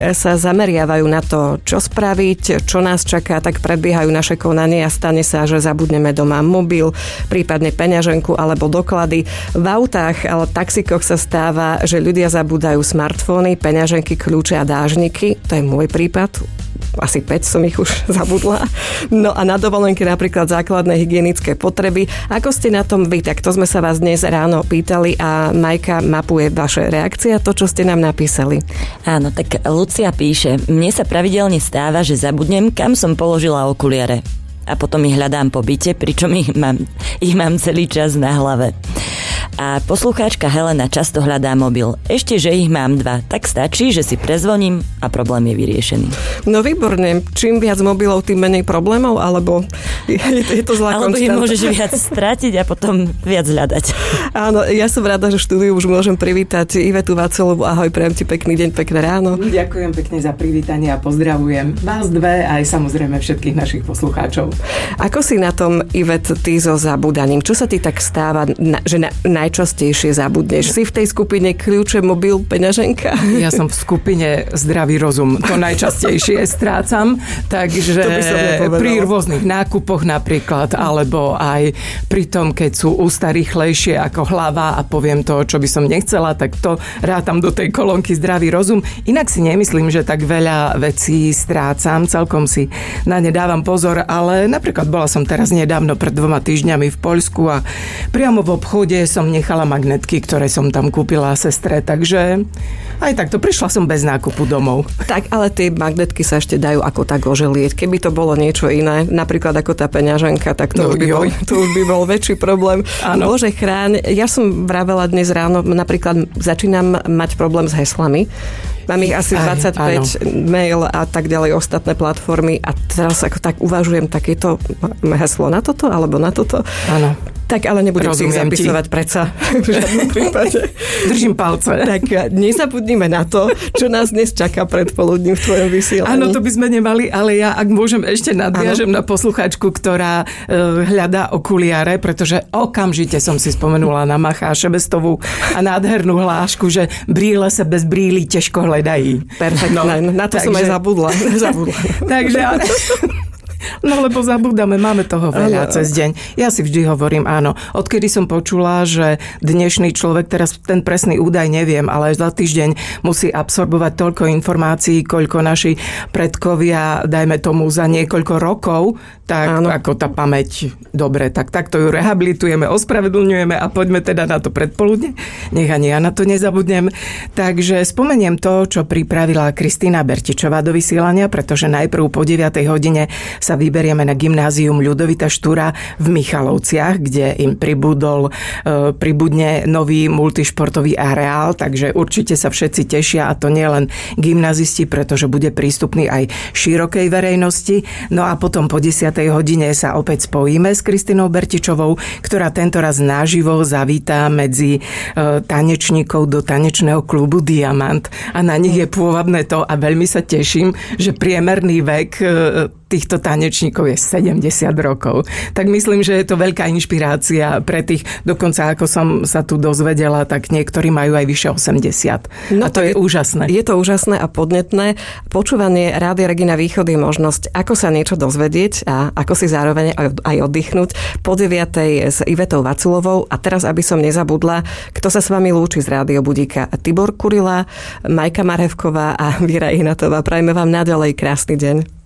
sa zameriavajú na to, čo spraviť, čo nás čaká, tak predbiehajú naše konanie a stane sa, že zabudneme doma mobil, prípadne peňaženku alebo doklady. V autách ale taxíkoch sa stáva, že ľudia zabúdajú smartfóny, peňaženky, kľúče a dážniky. To je môj prípad. Asi 5 som ich už zabudla. No a na dovolenke napríklad základné hygienické potreby. Ako ste na tom vy? Tak to sme sa vás dnes ráno pýtali a Majka mapuje vaše reakcie a to, čo ste nám napísali. Áno, tak Lucia píše, mne sa pravidelne stáva, že zabudnem, kam som položila okuliare. A potom ich hľadám po byte, pričom ich mám celý čas na hlave. A poslucháčka Helena často hľadá mobil. Ešte, že ich mám 2, tak stačí, že si prezvoním a problém je vyriešený. No výborne. Čím viac mobilov, tým menej problémov, alebo je to zlá alebo konštanta? ich môžeš viac stratiť a potom viac hľadať. Áno, ja som rada, že štúdiu už môžem privítať Ivetu Vacelovú. Ahoj, prajem ti pekný deň, pekné ráno. Ďakujem pekne za privítanie a pozdravujem vás dve aj samozrejme všetkých našich poslucháčov. Ako si na tom, Ivet, ty so zabúdaním? Čo sa ti tak stáva, že najčastejšie zabudneš? Si v tej skupine kľúče, mobil, peňaženka? Ja som v skupine zdravý rozum. To najčastejšie strácam, takže pri rôznych nákupoch napríklad, alebo aj pri tom, keď sú ústa rýchlejšie ako hlava a poviem to, čo by som nechcela, tak to rátam do tej kolónky zdravý rozum. Inak si nemyslím, že tak veľa vecí strácam, celkom si na ne dávam pozor, ale napríklad bola som teraz nedávno pred 2 týždňami v Poľsku a priamo v obchode som nechala magnetky, ktoré som tam kúpila sestre, takže aj takto prišla som bez nákupu domov. Tak, ale tie magnetky sa ešte dajú ako tak oželieť. Keby to bolo niečo iné, napríklad ako tá peňaženka, tak to, už by bol väčší problém. Áno. Bože chráň, ja som vravela dnes ráno, napríklad začínam mať problém s heslami. Mám ich asi 25, mail a tak ďalej, ostatné platformy a teraz ako tak uvažujem, tak je to heslo na toto alebo na toto. Áno. Tak ale nebudem si ich zapisovať predsa v žiadnom prípade. Držím palce. Tak nezabudnime na to, čo nás dnes čaká predpoludním v tvojom vysielaní. Áno, to by sme nemali, ale ja, ak môžem, ešte nadviažem na poslucháčku, ktorá hľadá okuliare, pretože okamžite som si spomenula na Macha Šebestovú a nádhernú hlášku, že brýle sa bez brýlí ťažko hledají. Perfektné, na to som aj zabudla. Takže... No lebo zabúdame, máme toho veľa cez deň. Ja si vždy hovorím, áno, odkedy som počula, že dnešný človek, teraz ten presný údaj neviem, ale za týždeň musí absorbovať toľko informácií, koľko naši predkovia, dajme tomu za niekoľko rokov, tak áno. Ako tá pamäť, dobre, tak takto ju rehabilitujeme, ospravedlňujeme a poďme teda na to predpoludne. Nech ani ja na to nezabudnem. Takže spomeniem to, čo pripravila Kristína Bertičová do vysielania, pretože najprv po 9. hodine sa vyberieme na gymnázium Ľudovita Štúra v Michalovciach, kde im pribudne nový multišportový areál, takže určite sa všetci tešia a to nie len gymnazisti, pretože bude prístupný aj širokej verejnosti. No a potom po 10. hodine sa opäť spojíme s Kristínou Bertičovou, ktorá tentoraz naživo zavítá medzi tanečníkov do tanečného klubu Diamant a na nich je pôvabné to a veľmi sa teším, že priemerný vek týchto tanečníkov je 70 rokov. Tak myslím, že je to veľká inšpirácia pre tých, dokonca ako som sa tu dozvedela, tak niektorí majú aj vyše 80. No, a to je úžasné. Je to úžasné a podnetné. Počúvanie Rádia Regina Východ je možnosť, ako sa niečo dozvedieť a ako si zároveň aj oddychnúť. Po 9. s Ivetou Vaculovou a teraz, aby som nezabudla, kto sa s vami lúči z Rádio Budíka? Tibor Kurila, Majka Marhevková a Víra Ihnatová. Prajme vám naďalej krásny deň.